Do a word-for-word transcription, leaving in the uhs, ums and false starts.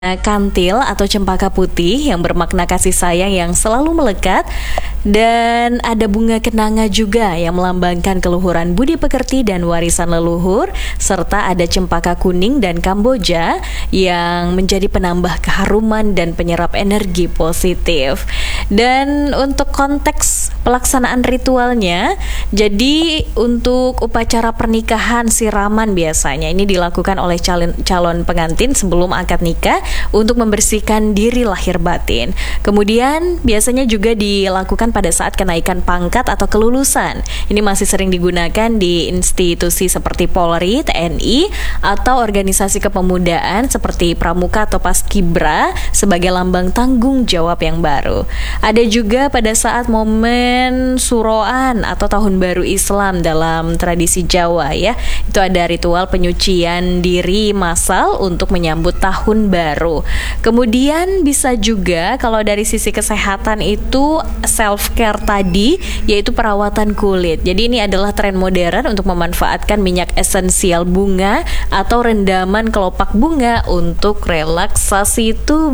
Kantil atau cempaka putih yang bermakna kasih sayang yang selalu melekat, dan ada bunga kenanga juga yang melambangkan keluhuran budi pekerti dan warisan leluhur, serta ada cempaka kuning dan kamboja yang menjadi penambah keharuman dan penyerap energi positif. Dan untuk konteks pelaksanaan ritualnya, jadi untuk upacara pernikahan siraman biasanya ini dilakukan oleh calon, calon pengantin sebelum akad nikah untuk membersihkan diri lahir batin. Kemudian biasanya juga dilakukan pada saat kenaikan pangkat atau kelulusan. Ini masih sering digunakan di institusi seperti Polri, T N I, atau organisasi kepemudaan seperti Pramuka atau Paskibra sebagai lambang tanggung jawab yang baru. Ada juga pada saat momen Suroan atau Tahun Baru Islam dalam tradisi Jawa ya. Itu ada ritual penyucian diri massal untuk menyambut tahun baru. Kemudian bisa juga kalau dari sisi kesehatan itu self care tadi, yaitu perawatan kulit. Jadi ini adalah tren modern untuk memanfaatkan minyak esensial bunga atau rendaman kelopak bunga untuk relaksasi tubuh.